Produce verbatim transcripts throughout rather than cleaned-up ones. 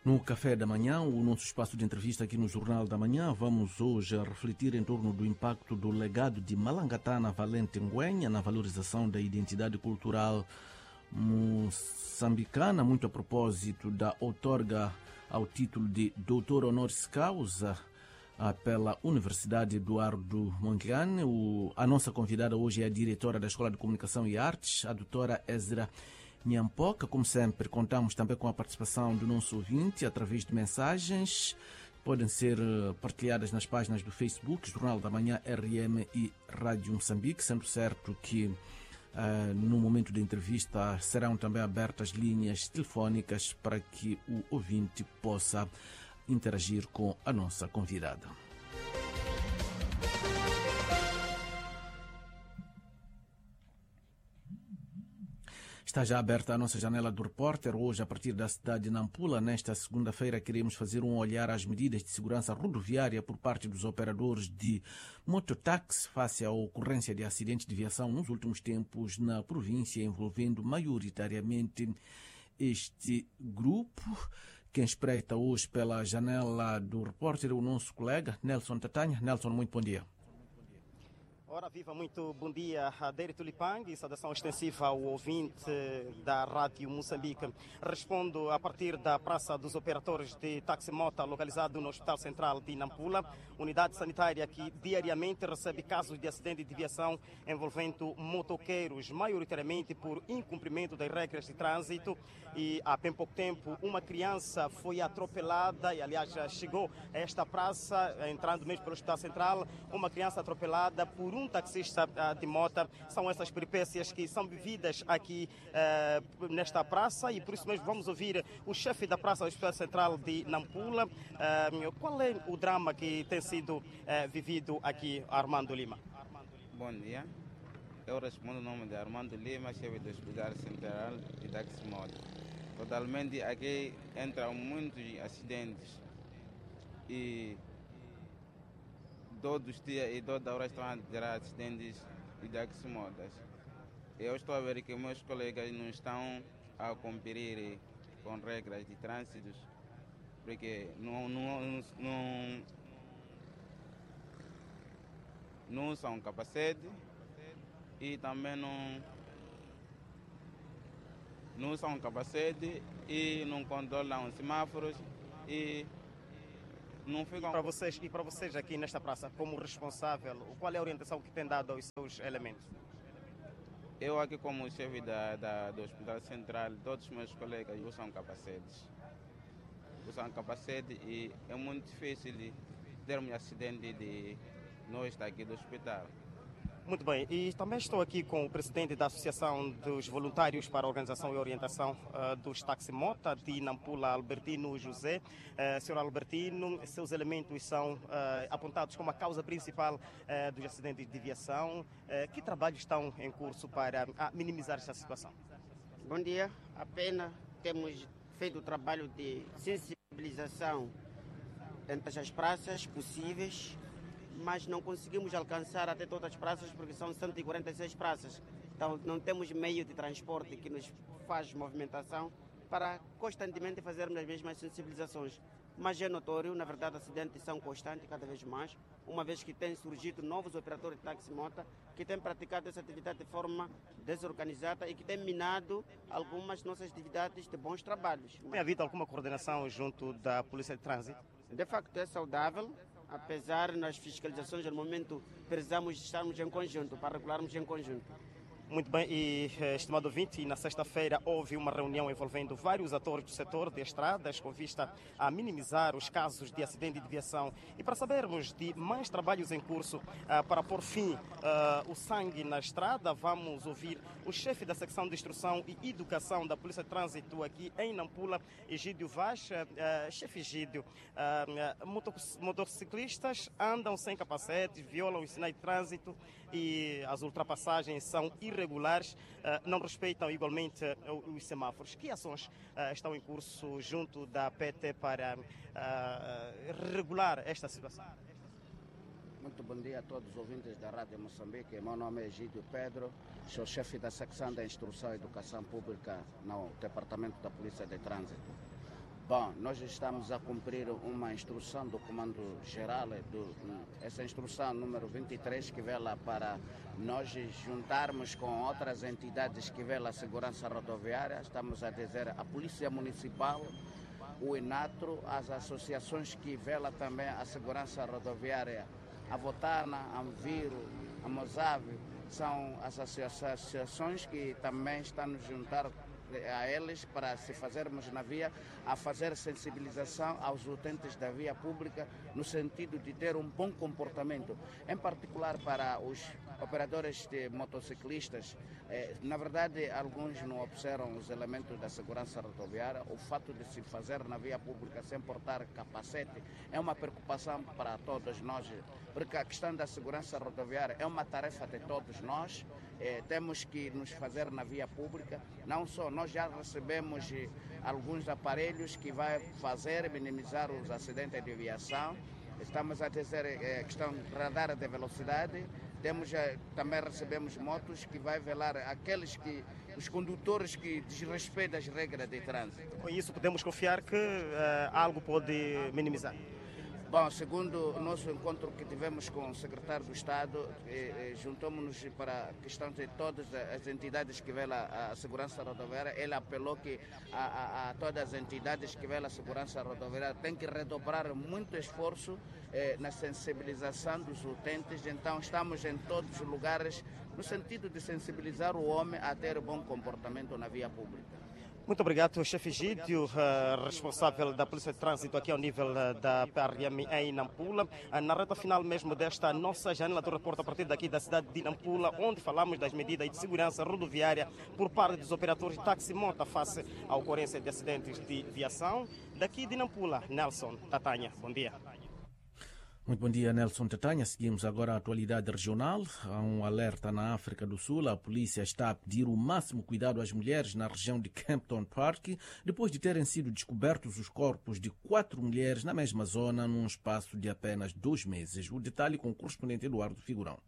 No Café da Manhã, o nosso espaço de entrevista aqui no Jornal da Manhã, vamos hoje refletir em torno do impacto do legado de Malangatana Valente Ngüenya na valorização da identidade cultural moçambicana, muito a propósito da outorga ao título de Doutor Honoris Causa pela Universidade Eduardo Mondlane. O, a nossa convidada hoje é a diretora da Escola de Comunicação e Artes, a doutora Ezra Nyampoka. Como sempre, contamos também com a participação do nosso ouvinte através de mensagens. Podem ser partilhadas nas páginas do Facebook, Jornal da Manhã R M e Rádio Moçambique, sendo certo que uh, no momento da entrevista serão também abertas linhas telefónicas para que o ouvinte possa interagir com a nossa convidada. Está já aberta a nossa janela do repórter. Hoje, a partir da cidade de Nampula, nesta segunda-feira, queremos fazer um olhar às medidas de segurança rodoviária por parte dos operadores de mototáxi face à ocorrência de acidentes de viação nos últimos tempos na província, envolvendo maioritariamente este grupo. Quem espreita hoje pela janela do repórter é o nosso colega Nelson Tatanha. Nelson, muito bom dia. Ora viva, muito bom dia a Deire Tulipang e saudação extensiva ao ouvinte da Rádio Moçambique. Respondo a partir da Praça dos Operadores de Taximota, localizado no Hospital Central de Nampula, unidade sanitária que diariamente recebe casos de acidente de viação envolvendo motoqueiros, maioritariamente por incumprimento das regras de trânsito. E há bem pouco tempo uma criança foi atropelada e, aliás, chegou a esta praça, entrando mesmo pelo Hospital Central, uma criança atropelada por um taxista de moto. São essas peripécias que são vividas aqui uh, nesta praça e por isso mesmo vamos ouvir o chefe da Praça do Hospital Central de Nampula. Uh, qual é o drama que tem sido uh, vivido aqui, Armando Lima? Bom dia, eu respondo o nome de Armando Lima, chefe do Hospital Central de Taximoto. Totalmente aqui entram muitos acidentes e todos os dias e toda hora estão a gerar acidentes e taximotas. Eu estou a ver que meus colegas não estão a cumprir com regras de trânsito, porque não, não, não, não usam capacete e também não, não usam capacete e não controlam os semáforos e não ficam... E para vocês, e para vocês aqui nesta praça, como responsável, qual é a orientação que tem dado aos seus elementos? Eu aqui como chefe da, da, do Hospital Central, todos os meus colegas usam capacetes. Usam capacete e é muito difícil termos acidente de nós daqui do hospital. Muito bem, e também estou aqui com o presidente da Associação dos Voluntários para a Organização e Orientação uh, dos Taximota de Nampula, Albertino José. Uh, senhor Albertino, seus elementos são uh, apontados como a causa principal uh, dos acidentes de viação. Uh, que trabalhos estão em curso para uh, minimizar esta situação? Bom dia, apenas temos feito o trabalho de sensibilização entre as praças possíveis, mas não conseguimos alcançar até todas as praças porque são cento e quarenta e seis praças. Então não temos meio de transporte que nos faz movimentação para constantemente fazermos as mesmas sensibilizações. Mas é notório, na verdade, acidentes são constantes cada vez mais, uma vez que têm surgido novos operadores de taximota que têm praticado essa atividade de forma desorganizada e que têm minado algumas nossas atividades de bons trabalhos. Tem havido alguma coordenação junto da Polícia de Trânsito? De facto é saudável. Apesar nas fiscalizações, no momento, precisamos estarmos em conjunto, para regularmos em conjunto. Muito bem, e estimado ouvinte, na sexta-feira houve uma reunião envolvendo vários atores do setor de estradas com vista a minimizar os casos de acidente de viação. E para sabermos de mais trabalhos em curso uh, para pôr fim uh, o sangue na estrada, vamos ouvir o chefe da secção de instrução e educação da Polícia de Trânsito aqui em Nampula, Egídio Vaz. Uh, chefe Egídio, uh, motociclistas andam sem capacetes, violam os sinais de trânsito e as ultrapassagens são irregulares. irregulares, uh, não respeitam igualmente uh, os semáforos. Que ações uh, estão em curso junto da P T para uh, regular esta situação? Muito bom dia a todos os ouvintes da Rádio Moçambique. Meu nome é Egídio Pedro, sou chefe da secção da Instrução e Educação Pública no Departamento da Polícia de Trânsito. Bom, nós estamos a cumprir uma instrução do Comando Geral, do, essa instrução número vinte e três, que vela para nós juntarmos com outras entidades que velam a segurança rodoviária. Estamos a dizer a Polícia Municipal, o INATRO, as associações que velam também a segurança rodoviária, a Votana, a Anviro, a Mozave, são as associações que também estão nos juntar a eles para se fazermos na via, a fazer sensibilização aos utentes da via pública no sentido de ter um bom comportamento, em particular para os operadores de motociclistas. Eh, na verdade, alguns não observam os elementos da segurança rodoviária. O fato de se fazer na via pública sem portar capacete é uma preocupação para todos nós, porque a questão da segurança rodoviária é uma tarefa de todos nós. Eh, temos que nos fazer na via pública. Não só, nós já recebemos eh, alguns aparelhos que vai fazer minimizar os acidentes de aviação. Estamos a dizer eh, questão de radar de velocidade. Temos, eh, também recebemos motos que vai velar aqueles que, os condutores que desrespeitam as regras de trânsito. Com isso podemos confiar que uh, algo pode minimizar. Bom, segundo o nosso encontro que tivemos com o secretário do Estado, eh, eh, juntamos-nos para a questão de todas as entidades que velam a segurança rodoviária. Ele apelou que a, a, a todas as entidades que velam a segurança rodoviária têm que redobrar muito esforço eh, na sensibilização dos utentes. Então, estamos em todos os lugares no sentido de sensibilizar o homem a ter bom comportamento na via pública. Muito obrigado, chefe Egídio, uh, responsável da Polícia de Trânsito aqui ao nível uh, da P R M em Nampula. Uh, na reta final mesmo desta nossa janela do repórter a partir daqui da cidade de Nampula, onde falamos das medidas de segurança rodoviária por parte dos operadores de táxi-moto face à ocorrência de acidentes de viação. Daqui de Nampula, Nelson Tatanha. Bom dia. Muito bom dia, Nelson Tatanha. Seguimos agora a atualidade regional. Há um alerta na África do Sul. A polícia está a pedir o máximo cuidado às mulheres na região de Kempton Park, depois de terem sido descobertos os corpos de quatro mulheres na mesma zona num espaço de apenas dois meses. O detalhe com o correspondente Eduardo Figurão.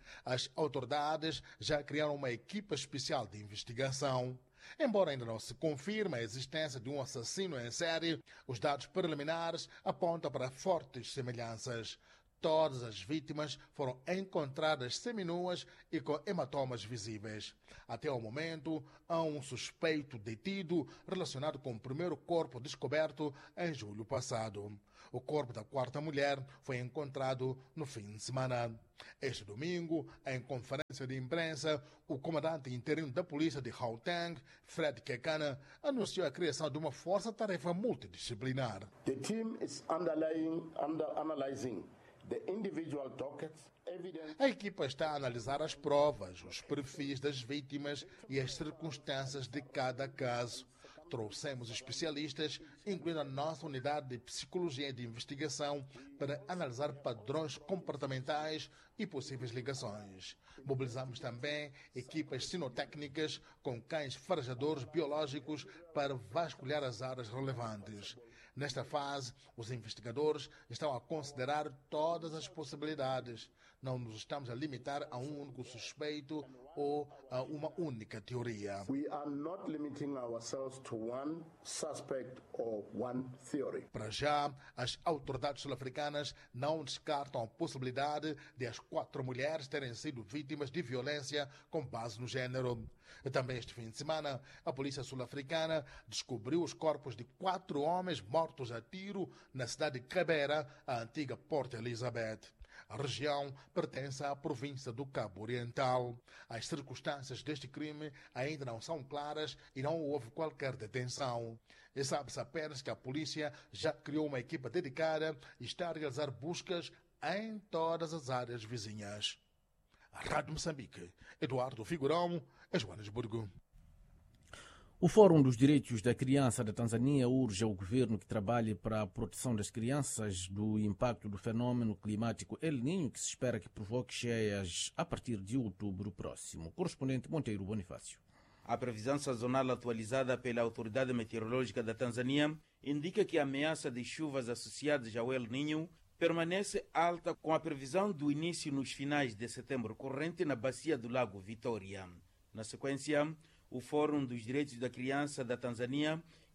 As autoridades já criaram uma equipa especial de investigação. Embora ainda não se confirme a existência de um assassino em série, os dados preliminares apontam para fortes semelhanças. Todas as vítimas foram encontradas seminuas e com hematomas visíveis. Até o momento, há um suspeito detido relacionado com o primeiro corpo descoberto em julho passado. O corpo da quarta mulher foi encontrado no fim de semana. Este domingo, em conferência de imprensa, o comandante interino da polícia de Gauteng, Fred Kekana, anunciou a criação de uma força-tarefa multidisciplinar. The team is underlying, under analyzing the individual dockets. A equipa está a analisar as provas, os perfis das vítimas e as circunstâncias de cada caso. Trouxemos especialistas, incluindo a nossa unidade de psicologia e de investigação, para analisar padrões comportamentais e possíveis ligações. Mobilizamos também equipas sinotécnicas com cães farejadores biológicos para vasculhar as áreas relevantes. Nesta fase, os investigadores estão a considerar todas as possibilidades. Não nos estamos a limitar a um único suspeito ou a uma única teoria. We are not limiting ourselves to one suspect or one theory. Para já, as autoridades sul-africanas não descartam a possibilidade de as quatro mulheres terem sido vítimas de violência com base no género. Também este fim de semana, a polícia sul-africana descobriu os corpos de quatro homens mortos a tiro na cidade de Kibera, a antiga Port Elizabeth. A região pertence à província do Cabo Oriental. As circunstâncias deste crime ainda não são claras e não houve qualquer detenção. E sabe-se apenas que a polícia já criou uma equipa dedicada e está a realizar buscas em todas as áreas vizinhas. A Rádio Moçambique, Eduardo Figurão, Joanesburgo. O Fórum dos Direitos da Criança da Tanzânia urge ao governo que trabalhe para a proteção das crianças do impacto do fenômeno climático El Niño, que se espera que provoque cheias a partir de outubro próximo. Correspondente Monteiro Bonifácio. A previsão sazonal atualizada pela Autoridade Meteorológica da Tanzânia indica que a ameaça de chuvas associadas ao El Niño permanece alta, com a previsão do início nos finais de setembro corrente na bacia do Lago Vitória. Na sequência, o Fórum dos Direitos da Criança da Tanzânia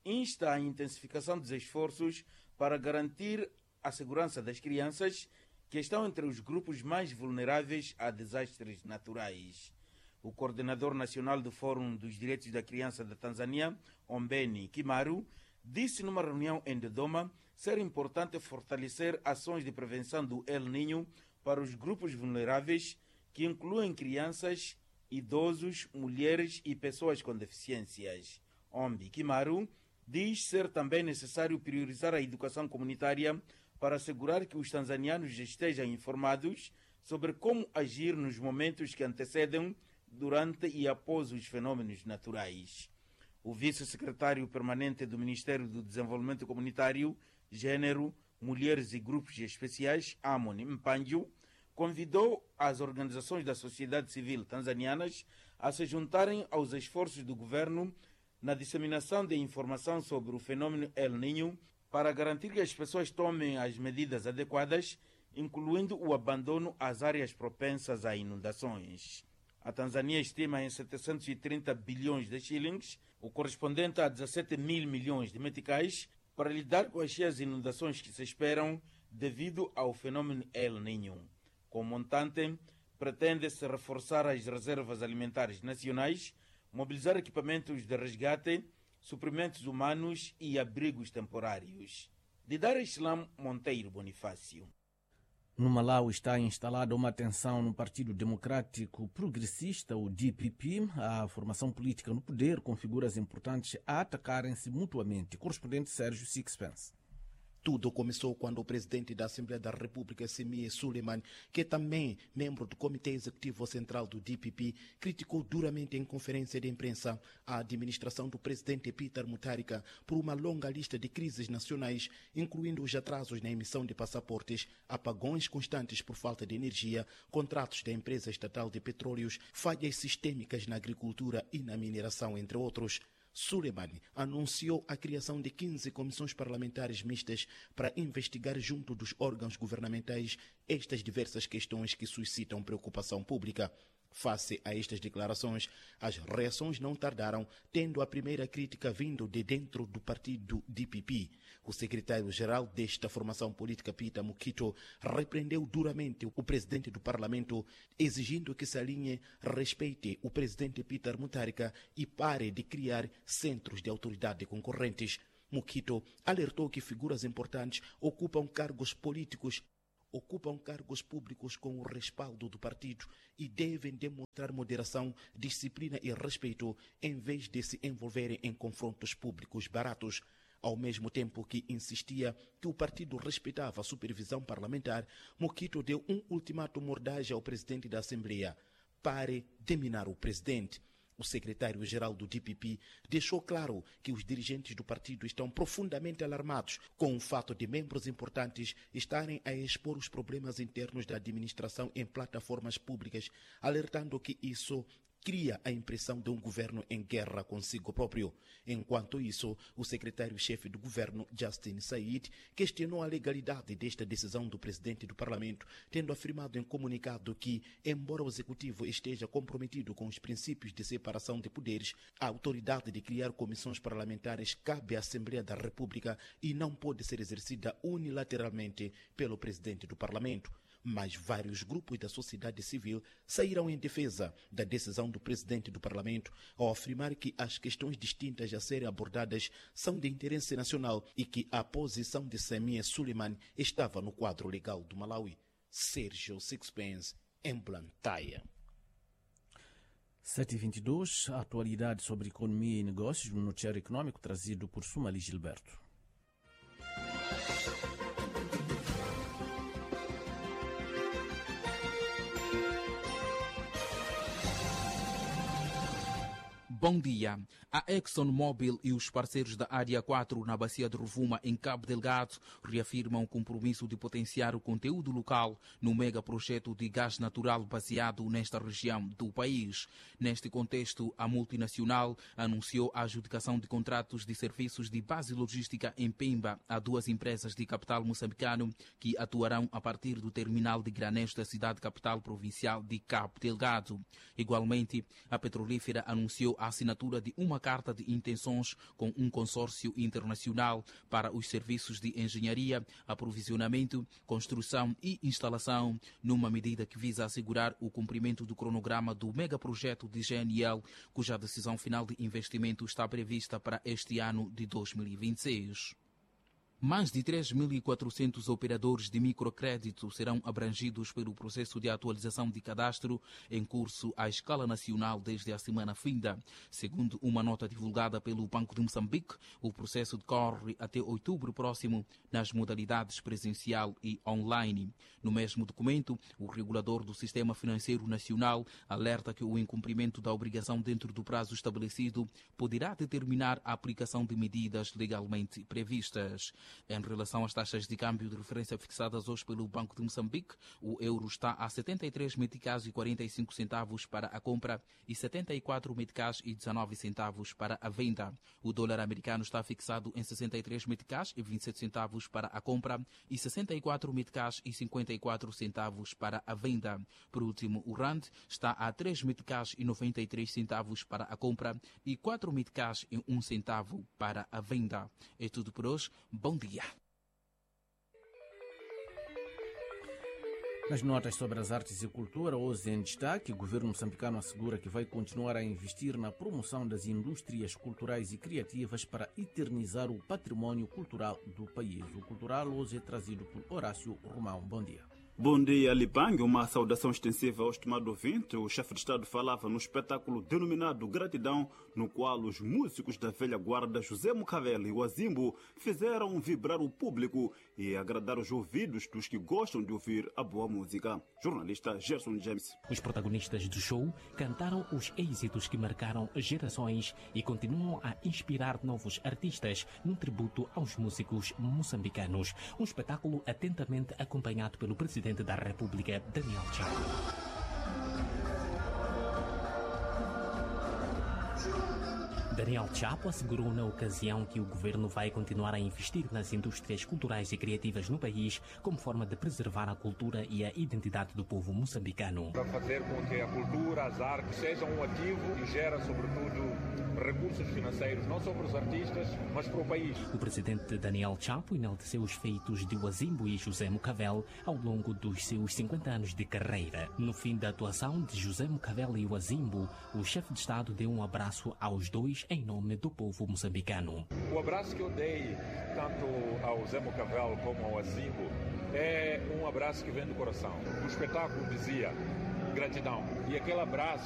insta a intensificação dos esforços para garantir a segurança das crianças que estão entre os grupos mais vulneráveis a desastres naturais. O coordenador nacional do Fórum dos Direitos da Criança da Tanzânia, Ombeni Kimaru, disse numa reunião em Dodoma ser importante fortalecer ações de prevenção do El Niño para os grupos vulneráveis, que incluem crianças, idosos, mulheres e pessoas com deficiências. Ombi Kimaru diz ser também necessário priorizar a educação comunitária para assegurar que os tanzanianos estejam informados sobre como agir nos momentos que antecedem, durante e após os fenômenos naturais. O vice-secretário permanente do Ministério do Desenvolvimento Comunitário, Gênero, Mulheres e Grupos Especiais, Amon Mpanju, convidou as organizações da sociedade civil tanzanianas a se juntarem aos esforços do governo na disseminação de informação sobre o fenômeno El Niño para garantir que as pessoas tomem as medidas adequadas, incluindo o abandono às áreas propensas a inundações. A Tanzânia estima em setecentos e trinta bilhões de shillings, o correspondente a dezassete mil milhões de meticais, para lidar com as cheias inundações que se esperam devido ao fenômeno El Niño. Com o montante, pretende-se reforçar as reservas alimentares nacionais, mobilizar equipamentos de resgate, suprimentos humanos e abrigos temporários. De Dar Islam Monteiro Bonifácio. No Malawi está instalada uma tensão no Partido Democrático Progressista, o D P P, a formação política no poder, com figuras importantes a atacarem-se mutuamente. Correspondente Sérgio Sixpence. Tudo começou quando o presidente da Assembleia da República, Semiye Suleiman, que é também membro do Comitê Executivo Central do D P P, criticou duramente em conferência de imprensa a administração do presidente Peter Mutharika por uma longa lista de crises nacionais, incluindo os atrasos na emissão de passaportes, apagões constantes por falta de energia, contratos da empresa estatal de petróleos, falhas sistêmicas na agricultura e na mineração, entre outros. Suleiman anunciou a criação de quinze comissões parlamentares mistas para investigar junto dos órgãos governamentais estas diversas questões que suscitam preocupação pública. Face a estas declarações, as reações não tardaram, tendo a primeira crítica vindo de dentro do partido D P P. O secretário-geral desta formação política, Peter Mukito, repreendeu duramente o presidente do parlamento, exigindo que se alinhe, respeite o presidente Peter Mutharika e pare de criar centros de autoridade concorrentes. Mukito alertou que figuras importantes ocupam cargos políticos ocupam cargos públicos com o respaldo do partido e devem demonstrar moderação, disciplina e respeito em vez de se envolverem em confrontos públicos baratos. Ao mesmo tempo que insistia que o partido respeitava a supervisão parlamentar, Mukito deu um ultimato mordaz ao presidente da Assembleia: pare de minar o presidente. O secretário-geral do D P P deixou claro que os dirigentes do partido estão profundamente alarmados com o fato de membros importantes estarem a expor os problemas internos da administração em plataformas públicas, alertando que isso cria a impressão de um governo em guerra consigo próprio. Enquanto isso, o secretário-chefe do governo, Justin Said, questionou a legalidade desta decisão do presidente do parlamento, tendo afirmado em comunicado que, embora o executivo esteja comprometido com os princípios de separação de poderes, a autoridade de criar comissões parlamentares cabe à Assembleia da República e não pode ser exercida unilateralmente pelo presidente do parlamento. Mas vários grupos da sociedade civil saíram em defesa da decisão do presidente do parlamento ao afirmar que as questões distintas a serem abordadas são de interesse nacional e que a posição de Semiye Suleiman estava no quadro legal do Malawi. Sérgio Sixpence, em Blantyre. sete e vinte e dois, a atualidade sobre economia e negócios no noticiário econômico trazido por Sumali Gilberto. Bom dia. A ExxonMobil e os parceiros da Área quatro na Bacia de Rovuma, em Cabo Delgado, reafirmam o compromisso de potenciar o conteúdo local no megaprojeto de gás natural baseado nesta região do país. Neste contexto, a multinacional anunciou a adjudicação de contratos de serviços de base logística em Pemba a duas empresas de capital moçambicano que atuarão a partir do terminal de granés da cidade capital provincial de Cabo Delgado. Igualmente, a petrolífera anunciou a assinatura de uma carta de intenções com um consórcio internacional para os serviços de engenharia, aprovisionamento, construção e instalação, numa medida que visa assegurar o cumprimento do cronograma do megaprojeto de G N L, cuja decisão final de investimento está prevista para este ano de dois mil e vinte e seis. Mais de três mil e quatrocentos operadores de microcrédito serão abrangidos pelo processo de atualização de cadastro em curso à escala nacional desde a semana finda. Segundo uma nota divulgada pelo Banco de Moçambique, o processo decorre até outubro próximo nas modalidades presencial e online. No mesmo documento, o regulador do Sistema Financeiro Nacional alerta que o incumprimento da obrigação dentro do prazo estabelecido poderá determinar a aplicação de medidas legalmente previstas. Em relação às taxas de câmbio de referência fixadas hoje pelo Banco de Moçambique, o euro está a setenta e três meticais e quarenta e cinco centavos para a compra e setenta e quatro meticais e dezenove centavos para a venda. O dólar americano está fixado em sessenta e três meticais e vinte e sete centavos para a compra e sessenta e quatro meticais e cinquenta e quatro centavos para a venda. Por último, o rand está a três meticais e noventa e três centavos para a compra e quatro meticais e um centavo para a venda. É tudo por hoje. Bom dia. Nas notas sobre as artes e cultura, hoje em destaque, o governo moçambicano assegura que vai continuar a investir na promoção das indústrias culturais e criativas para eternizar o património cultural do país. O cultural hoje é trazido por Horácio Romão. Bom dia. Bom dia, Lipang. Uma saudação extensiva ao estimado ouvinte. O chefe de Estado falava no espetáculo denominado Gratidão, no qual os músicos da velha guarda José Mucavel e Wazimbo fizeram vibrar o público e agradar os ouvidos dos que gostam de ouvir a boa música. Jornalista Gerson James. Os protagonistas do show cantaram os êxitos que marcaram gerações e continuam a inspirar novos artistas num tributo aos músicos moçambicanos. Um espetáculo atentamente acompanhado pelo presidente da República, Daniel Chapo. Daniel Chapo assegurou na ocasião que o governo vai continuar a investir nas indústrias culturais e criativas no país como forma de preservar a cultura e a identidade do povo moçambicano. Para fazer com que a cultura, as artes sejam um ativo que gera, sobretudo, recursos financeiros, não só para os artistas, mas para o país. O presidente Daniel Chapo enalteceu os feitos de Wazimbo e José Mucavel ao longo dos seus cinquenta anos de carreira. No fim da atuação de José Mucavel e Wazimbo, o chefe de Estado deu um abraço aos dois em nome do povo moçambicano. O abraço que eu dei tanto ao Zé Mucavel como ao Wazimbo é um abraço que vem do coração. O espetáculo dizia gratidão, e aquele abraço